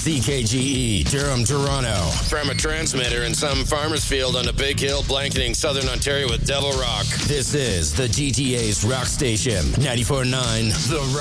CKGE, Durham, Toronto. From a transmitter in some farmer's field on a big hill blanketing southern Ontario with Devil Rock. This is the GTA's rock station, 94.9 The Rock.